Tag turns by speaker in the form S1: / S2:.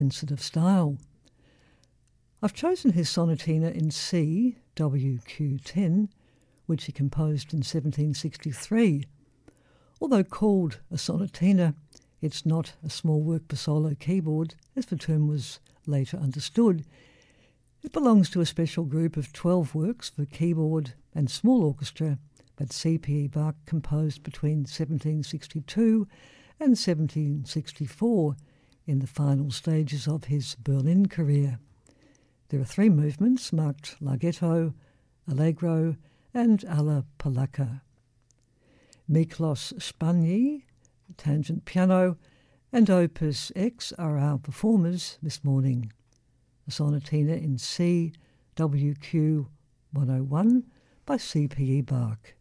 S1: sensitive style. I've chosen his sonatina in C, WQ10, which he composed in 1763. Although called a sonatina, it's not a small work for solo keyboard, as the term was later understood. It belongs to a special group of 12 works for keyboard and small orchestra that C.P.E. Bach composed between 1762 and 1764 in the final stages of his Berlin career. There are 3 movements marked Larghetto, Allegro and Alla Polacca. Miklos Spagni, tangent piano, and Opus X are our performers this morning. A sonatina in C, WQ 101 by C.P.E. Bach.